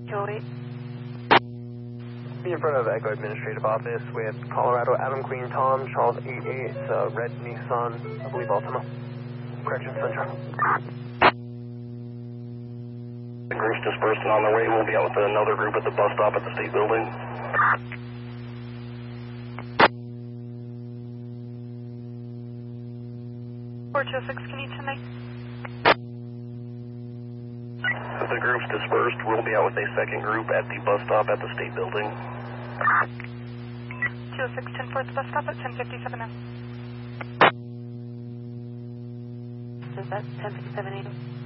208. Be in front of Echo Administrative Office with Colorado Adam Queen Tom, Charles 88, red Nissan, I believe Altima. Correction Center. The group's dispersed and on their way. We'll be out with another group at the bus stop at the state building. 4206, can you tonight? The group's dispersed. We'll be out with a second group at the bus stop at the state building. 206, 10 for the bus stop at 1057 now. Is that 1057 80?